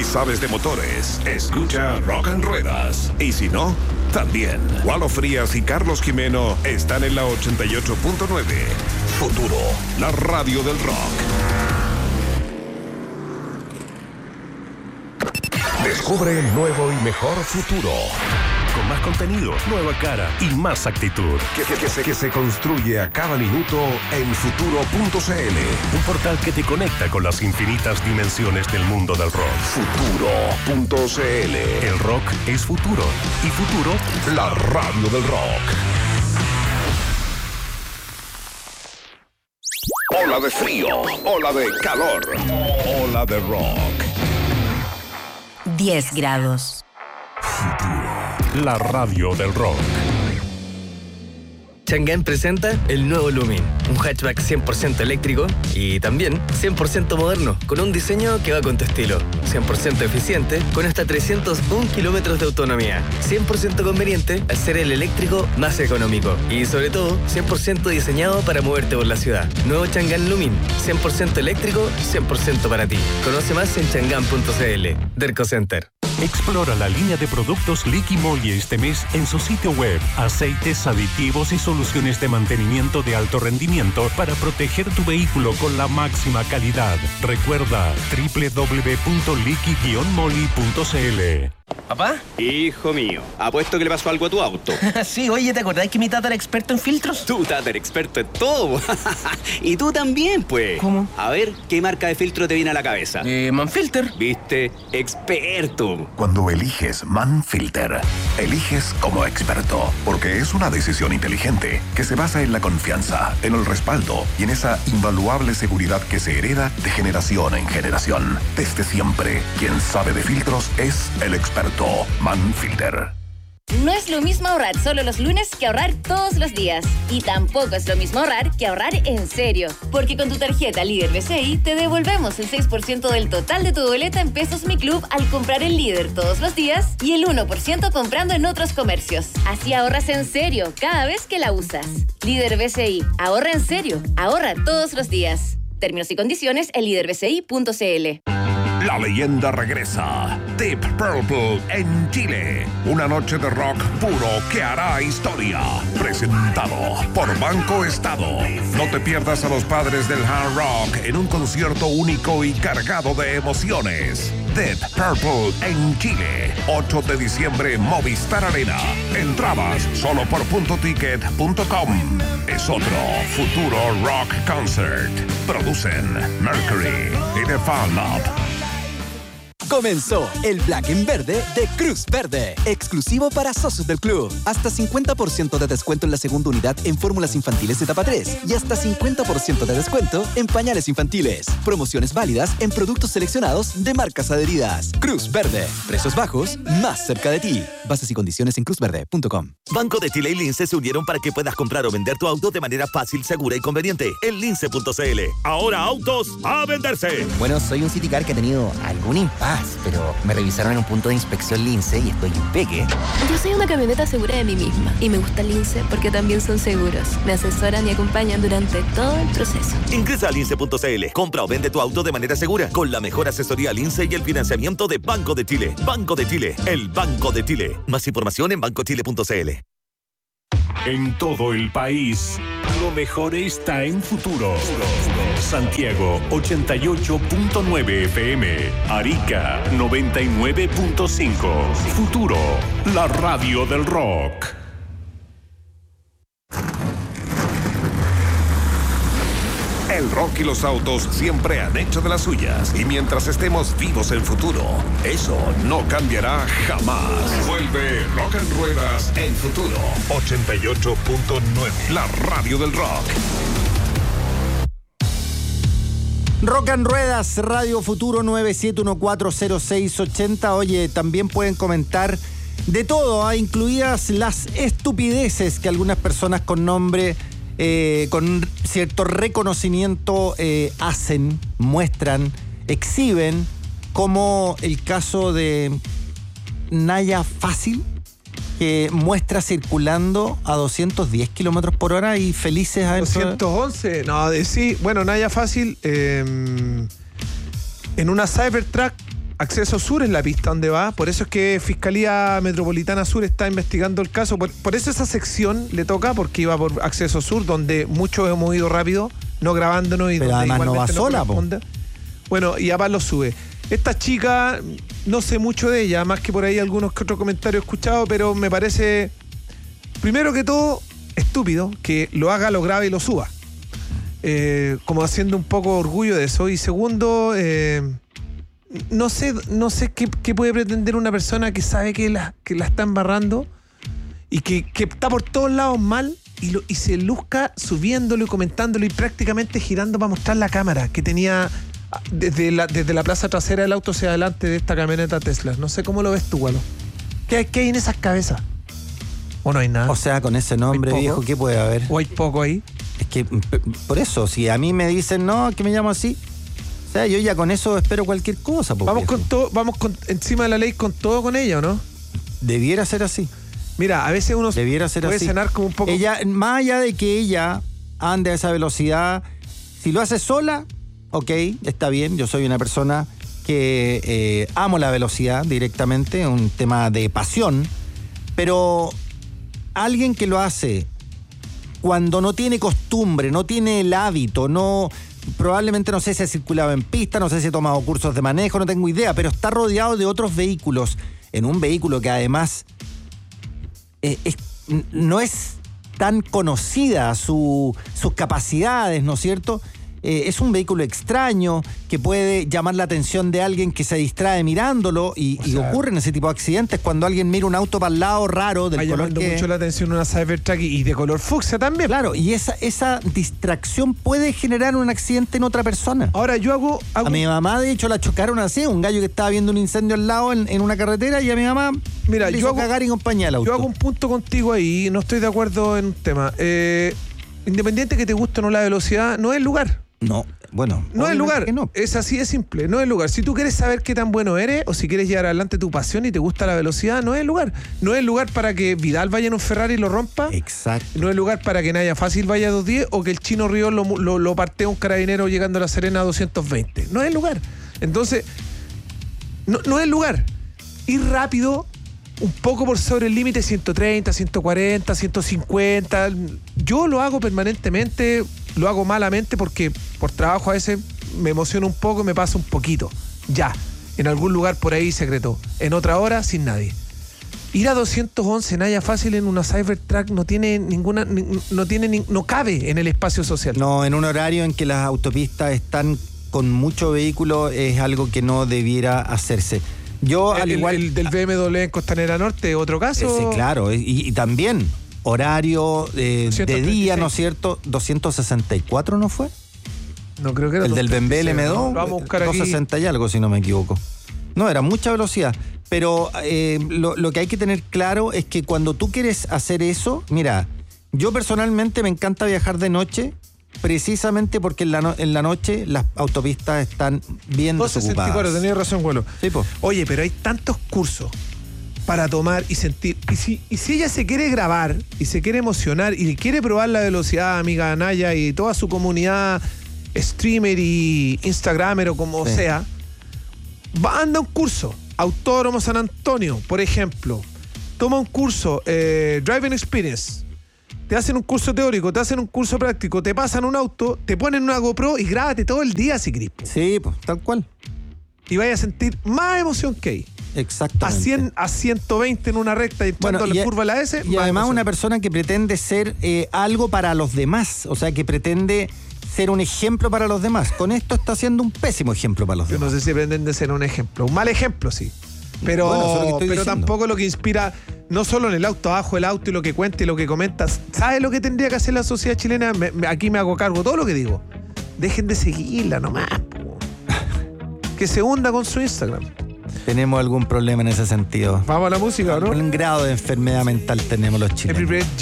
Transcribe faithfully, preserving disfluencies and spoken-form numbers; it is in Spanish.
Si sabes de motores, escucha Rock and Ruedas. Y si no, también. Walo Frías y Carlos Jimeno están en la ochenta y ocho punto nueve. Futuro, la radio del rock. Descubre el nuevo y mejor futuro. Con más contenido, nueva cara y más actitud. Que, que, que, se, que se construye a cada minuto en futuro punto c l. Un portal que te conecta con las infinitas dimensiones del mundo del rock. futuro punto c l. El rock es futuro. Y futuro, la radio del rock. Ola de frío, ola de calor, ola de rock. diez grados. Futuro, la radio del rock. Chang'an presenta el nuevo Lumin, un hatchback cien por ciento eléctrico y también cien por ciento moderno, con un diseño que va con tu estilo, cien por ciento eficiente, con hasta trescientos un kilómetros de autonomía, cien por ciento conveniente al ser el eléctrico más económico y sobre todo cien por ciento diseñado para moverte por la ciudad. Nuevo Chang'an Lumin, cien por ciento eléctrico, cien por ciento para ti. Conoce más en chang'an punto c l. Derco Center. Explora la línea de productos Liqui Moly este mes en su sitio web. Aceites, aditivos y soluciones de mantenimiento de alto rendimiento para proteger tu vehículo con la máxima calidad. Recuerda doble u doble u doble u punto liqui guion moly punto c l. ¿Papá? Hijo mío, apuesto que le pasó algo a tu auto. Sí, oye, ¿te acordás que mi tata era experto en filtros? Tú, tata, eres experto en todo. Y tú también, pues. ¿Cómo? A ver, ¿qué marca de filtro te viene a la cabeza? Eh, Manfilter. ¿Viste? Experto. Cuando eliges Manfilter, eliges como experto, porque es una decisión inteligente que se basa en la confianza, en el respaldo y en esa invaluable seguridad que se hereda de generación en generación. Desde siempre, quien sabe de filtros es el experto Manfilter. No es lo mismo ahorrar solo los lunes que ahorrar todos los días. Y tampoco es lo mismo ahorrar que ahorrar en serio. Porque con tu tarjeta Líder B C I te devolvemos el seis por ciento del total de tu boleta en Pesos Mi Club al comprar en Líder todos los días y el uno por ciento comprando en otros comercios. Así ahorras en serio cada vez que la usas. Líder B C I. Ahorra en serio. Ahorra todos los días. Términos y condiciones en líder b c i punto c l. La leyenda regresa. Deep Purple en Chile. Una noche de rock puro que hará historia. Presentado por Banco Estado. No te pierdas a los padres del hard rock en un concierto único y cargado de emociones. Deep Purple en Chile. ocho de diciembre, Movistar Arena. Entradas solo por punto ticket punto com. Es otro futuro rock concert. Producen Mercury y The Fan Lab. Comenzó el Black en Verde de Cruz Verde, exclusivo para socios del club. Hasta cincuenta por ciento de descuento en la segunda unidad en fórmulas infantiles de etapa tres y hasta cincuenta por ciento de descuento en pañales infantiles. Promociones válidas en productos seleccionados de marcas adheridas. Cruz Verde, precios bajos, más cerca de ti. Bases y condiciones en cruz verde punto com. Banco de Chile y Lince se unieron para que puedas comprar o vender tu auto de manera fácil, segura y conveniente en lince punto c l. Ahora autos a venderse. Bueno, soy un Citicar que ha tenido algún impasse, pero me revisaron en un punto de inspección Lince y estoy impeque. Yo soy una camioneta segura de mí misma y me gusta Lince porque también son seguros. Me asesoran y acompañan durante todo el proceso. Ingresa a lince punto c l. Compra o vende tu auto de manera segura con la mejor asesoría Lince y el financiamiento de Banco de Chile. Banco de Chile, el Banco de Chile. Más información en banco chile punto c l. En todo el país, lo mejor está en Futuro. Santiago ochenta y ocho punto nueve F M, Arica noventa y nueve punto cinco. Futuro, la radio del rock. El rock y los autos siempre han hecho de las suyas. Y mientras estemos vivos en futuro, eso no cambiará jamás. Vuelve Rock and Ruedas en Futuro. ochenta y ocho punto nueve. La radio del rock. Rock and Ruedas, Radio Futuro nueve siete uno cuatro cero seis ocho cero. Oye, también pueden comentar de todo, ¿eh? Incluidas las estupideces que algunas personas con nombre... Eh, con cierto reconocimiento eh, hacen, muestran, exhiben, como el caso de Naya Fácil, que muestra circulando a doscientos diez kilómetros por hora y felices a doscientos once, no, de, sí, bueno, Naya Fácil eh, en una Cybertruck Acceso Sur es la pista donde va, por eso es que Fiscalía Metropolitana Sur está investigando el caso, por, por eso esa sección le toca, porque iba por Acceso Sur, donde muchos hemos ido rápido, no grabándonos y pero donde además no va sola, po. Bueno, y aparte lo sube. Esta chica, no sé mucho de ella, más que por ahí algunos que otros comentarios he escuchado, pero me parece, primero que todo, estúpido que lo haga, lo grabe y lo suba. Eh, como haciendo un poco orgullo de eso. Y segundo, eh, no sé, no sé qué, qué puede pretender una persona que sabe que la, que la está embarrando y que, que está por todos lados mal y, lo, y se luzca subiéndolo y comentándolo y prácticamente girando para mostrar la cámara que tenía desde la, desde la plaza trasera del auto hacia adelante de esta camioneta Tesla. No sé cómo lo ves tú, Gualo. ¿Qué, qué hay en esas cabezas? ¿O no hay nada? O sea, con ese nombre viejo, ¿qué puede haber? ¿O hay poco ahí? Es que, por eso, si a mí me dicen, no, que me llamo así, o sea, yo ya con eso espero cualquier cosa. Vamos viejo. con todo, vamos con, encima de la ley con todo con ella, ¿o no? Debiera ser así. Mira, a veces uno Debiera ser puede así. cenar como un poco... Ella, más allá de que ella ande a esa velocidad, si lo hace sola, ok, está bien. Yo soy una persona que eh, amo la velocidad directamente, un tema de pasión, pero alguien que lo hace cuando no tiene costumbre, no tiene el hábito, no... Probablemente no sé si ha circulado en pista, no sé si ha tomado cursos de manejo, no tengo idea, pero está rodeado de otros vehículos, en un vehículo que además eh, es, no es tan conocida su, sus capacidades, ¿no es cierto? Eh, es un vehículo extraño que puede llamar la atención de alguien que se distrae mirándolo y, o sea, y ocurren ese tipo de accidentes cuando alguien mira un auto para el lado raro del color llamando que... mucho la atención una Cybertruck y, y de color fucsia también. Claro, y esa, esa distracción puede generar un accidente en otra persona. Ahora yo hago... hago... A mi mamá, de hecho, la chocaron así, un gallo que estaba viendo un incendio al lado en, en una carretera y a mi mamá Mira, le yo hizo hago, cagar y compañía al auto. Yo hago un punto contigo ahí, no estoy de acuerdo en un tema. Eh, independiente que te guste o no la velocidad, no es el lugar. No, bueno. No es el lugar, no. Es así de simple, no es el lugar. Si tú quieres saber qué tan bueno eres o si quieres llevar adelante tu pasión y te gusta la velocidad, no es el lugar. No es el lugar para que Vidal vaya en un Ferrari y lo rompa. Exacto. No es el lugar para que Naya Fácil vaya a doscientos diez o que el Chino Ríos lo, lo, lo partee un carabinero llegando a La Serena a doscientos veinte. No es el lugar. Entonces, no, no es el lugar. Ir rápido, un poco por sobre el límite, ciento treinta, ciento cuarenta, ciento cincuenta. Yo lo hago permanentemente, lo hago malamente porque por trabajo a veces me emociono un poco y me pasa un poquito. Ya, en algún lugar por ahí secreto. En otra hora, sin nadie. Ir a doscientos once Naya Fácil en una Cybertruck no tiene ninguna, no tiene, no cabe en el espacio social. No, en un horario en que las autopistas están con mucho vehículo es algo que no debiera hacerse. Yo, el, al igual... El, el del B M W en Costanera Norte, otro caso. Sí, claro, y, y también horario eh, de día, ¿no es cierto? doscientos sesenta y cuatro, ¿no fue? No creo que era el del B M W L M dos, no, vamos a buscar doscientos sesenta y algo, si no me equivoco. No, era mucha velocidad. Pero eh, lo, lo que hay que tener claro es que cuando tú quieres hacer eso, mira, yo personalmente me encanta viajar de noche, precisamente porque en la, no, en la noche las autopistas están bien desocupadas. doscientos sesenta y cuatro, tenías razón, Gualo. Sí, po. Oye, pero hay tantos cursos para tomar y sentir. Y si, y si ella se quiere grabar y se quiere emocionar y quiere probar la velocidad, amiga Naya, y toda su comunidad streamer y instagramer o como sí. sea, va, anda un curso. Autódromo San Antonio, por ejemplo. Toma un curso, eh, Driving Experience. Te hacen un curso teórico, te hacen un curso práctico, te pasan un auto, te ponen una GoPro y grábate todo el día si querés. Sí, pues, tal cual. Y vayas a sentir más emoción que ahí. Exactamente. A cien, a ciento veinte en una recta y cuando bueno, le curva la S. Y además emoción. Una persona que pretende ser eh, algo para los demás, o sea, que pretende ser un ejemplo para los demás. Con esto está siendo un pésimo ejemplo para los Yo demás. No sé si pretende ser un ejemplo. Un mal ejemplo, sí. Pero, bueno, pero tampoco lo que inspira, no solo en el auto, abajo el auto y lo que cuenta y lo que comentas. ¿Sabes lo que tendría que hacer la sociedad chilena? Me, me, aquí me hago cargo de todo lo que digo. Dejen de seguirla nomás, po. Que se hunda con su Instagram. Tenemos algún problema en ese sentido. Vamos a la música, ¿no? Un grado de enfermedad mental tenemos los chilenos.